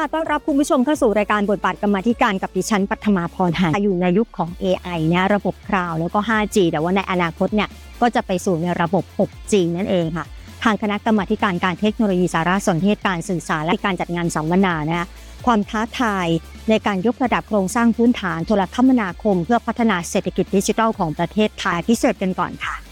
ต้อนรับคุณผู้ชมเข้าสู่รายการบทบาทกรรมาธิการกับดิฉันปัทมาพรหาอยู่ในยุคของ AI นะระบบคลาวด์แล้วก็ 5G แต่ว่าในอนาคตเนี่ยก็จะไปสู่ในระบบ 6G นั่นเองค่ะทางคณะกรรมาธิการการเทคโนโลยีสารสนเทศการสื่อสารและการจัดงานสัมมนานะคะความท้าทายในการยกระดับโครงสร้างพื้นฐานโทรคมนาคมเพื่อพัฒนาเศรษฐกิจดิจิทัลของประเทศไทยพิเศษกันก่อนค่ะ